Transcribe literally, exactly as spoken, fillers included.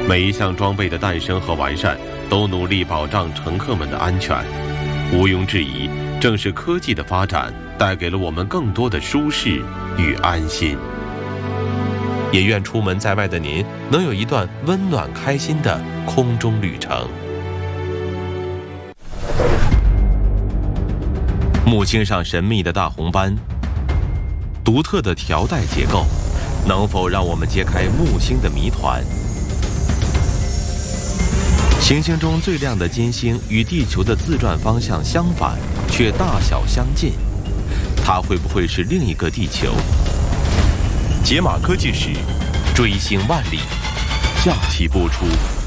每一项装备的诞生和完善，都努力保障乘客们的安全。毋庸置疑，正是科技的发展带给了我们更多的舒适与安心。也愿出门在外的您能有一段温暖开心的空中旅程。木星上神秘的大红斑，独特的条带结构，能否让我们揭开木星的谜团？行星中最亮的金星与地球的自转方向相反，却大小相近，它会不会是另一个地球？解码科技史，追星万里，下期播出。